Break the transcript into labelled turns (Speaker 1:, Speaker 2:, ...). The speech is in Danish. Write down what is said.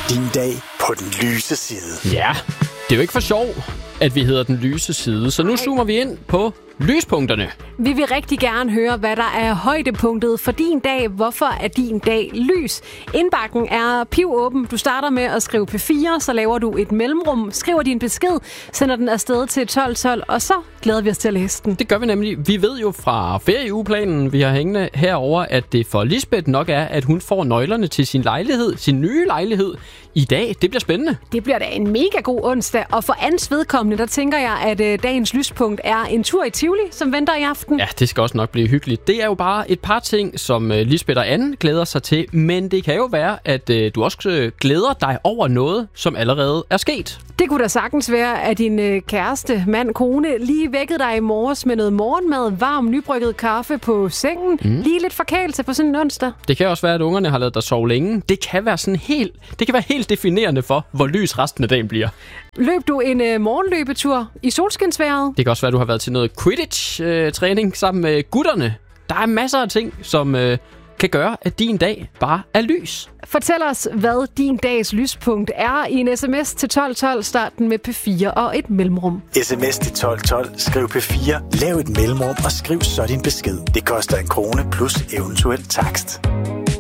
Speaker 1: Din dag på den lyse side.
Speaker 2: Ja, det er jo ikke for sjov, at vi hedder den lyse side, så nu zoomer vi ind på lyspunkterne.
Speaker 3: Vi vil rigtig gerne høre, hvad der er højdepunktet for din dag. Hvorfor er din dag lys? Indbakken er pivåben. Du starter med at skrive P4, så laver du et mellemrum, skriver din besked, sender den afsted til 1212, og så glæder vi os til at læse den.
Speaker 2: Det gør vi nemlig. Vi ved jo fra ferieugeplanen, vi har hængende herover, at det for Lisbeth nok er, at hun får nøglerne til sin lejlighed, sin nye lejlighed i dag. Det bliver spændende.
Speaker 3: Det bliver da en mega god onsdag, og for Ans vedkommende, der tænker jeg, at dagens lyspunkt er en tur i Tivoli, som venter i aften.
Speaker 2: Ja, det skal også nok blive hyggeligt. Det er jo bare et par ting, som Lisbeth og Anne glæder sig til, men det kan jo være, at du også glæder dig over noget, som allerede er sket.
Speaker 3: Det kunne da sagtens være, at din kæreste, mand, kone lige vækkede dig i morges med noget morgenmad, varm, nybrygget kaffe på sengen. Lige lidt forkælelse på sådan en onsdag.
Speaker 2: Det kan også være, at ungerne har ladet dig sove længe. Det kan være helt definerende for, hvor lys resten af dagen bliver.
Speaker 3: Løb du en morgenløbetur i solskinsværet?
Speaker 2: Det kan også være, at du har været til noget Quidditch-træning sammen med gutterne. Der er masser af ting, som kan gøre, at din dag bare er lys.
Speaker 3: Fortæl os, hvad din dags lyspunkt er i en sms til 1212. Start den med P4 og et mellemrum.
Speaker 1: SMS til 1212. Skriv P4. Lav et mellemrum og skriv så din besked. Det koster 1 krone plus eventuel takst.